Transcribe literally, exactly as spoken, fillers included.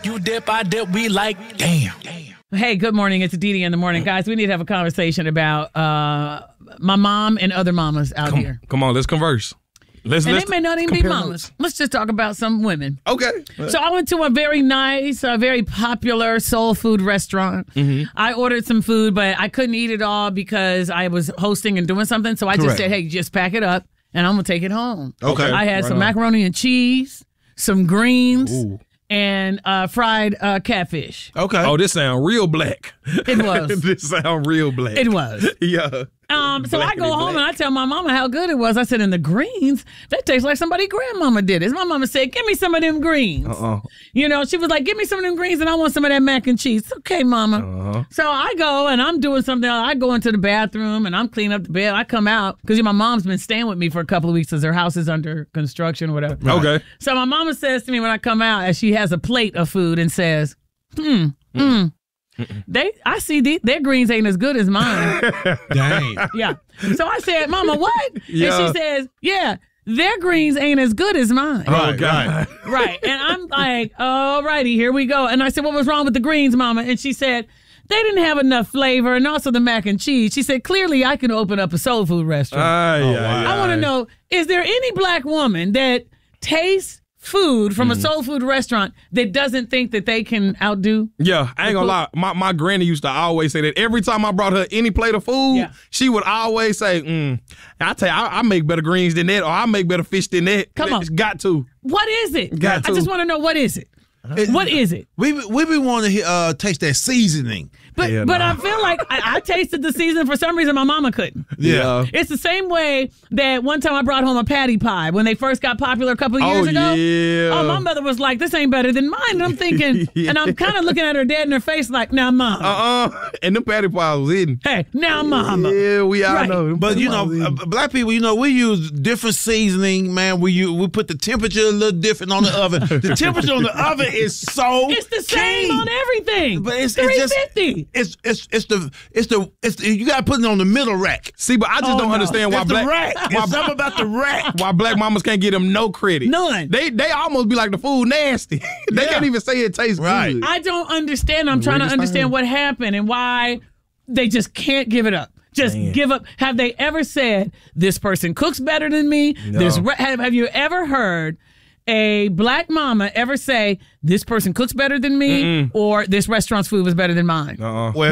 You dip, I dip, we like, damn. Hey, good morning. It's Dee Dee in the morning. Guys, we need to have a conversation about uh, my mom and other mamas out Come, here. come on, let's converse. Let's, And let's they may not even be compare mamas. notes. Let's just talk about some women. Okay. So I went to a very nice, a very popular soul food restaurant. Mm-hmm. I ordered some food, but I couldn't eat it all because I was hosting and doing something. So I just Correct. said, hey, just pack it up and I'm going to take it home. Okay. I had Right some on. macaroni and cheese, some greens, Ooh. and uh, fried uh, catfish. Okay. Oh, this sound real black. It was. This sound real black. It was. Yeah. Um, so I Blackity go home black. and I tell my mama how good it was. I said, and the greens, that tastes like somebody grandmama did it. My mama said, give me some of them greens. Uh-uh. You know, she was like, give me some of them greens and I want some of that mac and cheese. Okay, mama. Uh-huh. So I go and I'm doing something. I go into the bathroom and I'm cleaning up the bed. I come out because my mom's been staying with me for a couple of weeks because her house is under construction or whatever. Okay. So my mama says to me when I come out, as she has a plate of food and says, hmm, hmm. They, I see the, their greens ain't as good as mine. Dang. Yeah. So I said, Mama, what? Yeah. And she says, yeah, their greens ain't as good as mine. Oh, Right, God. Right. And I'm like, all righty, here we go. And I said, what was wrong with the greens, Mama? And she said, they didn't have enough flavor and also the mac and cheese. She said, clearly I can open up a soul food restaurant. Aye, Oh, aye, wow. I want to aye. know, is there any black woman that tastes food from Mm. a soul food restaurant that doesn't think that they can outdo? Yeah, I ain't gonna lie. My my granny used to always say that every time I brought her any plate of food, Yeah. she would always say, mm, I tell you, I, I make better greens than that, or I make better fish than that. Come on. It's got to. What is it? Got I to. just want to know, what is it? It- What is it? We we be wanting to uh, taste that seasoning. But Hell but no. I feel like I, I tasted the season for some reason my mama couldn't. Yeah. It's the same way that one time I brought home a patty pie when they first got popular a couple of years Oh, ago. yeah. Oh, my mother was like, this ain't better than mine. And I'm thinking, Yeah. and I'm kind of looking at her dead in her face like, now, mom. Uh-uh. And them patty pies was hidden. Hey, now, mama. Yeah, we all Right. know. Them But patty you pies know, was uh, hidden. black people, you know, we use different seasoning, man. We use, we put the temperature a little different on the oven. The temperature on the oven is so It's the same key. on everything. But it's, three it's just fifty. it's it's it's the it's the it's the, you gotta put it on the middle rack. See, but I just Oh, don't no. understand why It's black the rack. why, It's something about the rack. why black mamas can't get them no credit. None. They they almost be like the food nasty. They Yeah. can't even say it tastes Right. good. I don't understand. I'm trying to weirdest understand thing. what happened and why they just can't give it up. Just give up. Have they ever said, this person cooks better than me? No. This re- have, have you ever heard a black mama ever say, this person cooks better than me, or this restaurant's food was better than mine? Uh-uh. Well,